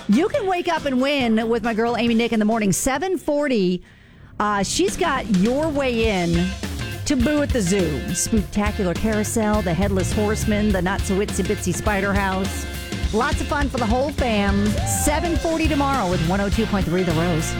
You can wake up and win with my girl Amy Nick in the morning, 7:40. She's got your way in to Boo at the Zoo. Spooktacular Carousel, the Headless Horseman, the Not-So-Itsy-Bitsy Spider House. Lots of fun for the whole fam. 7:40 tomorrow with 102.3 The Rose.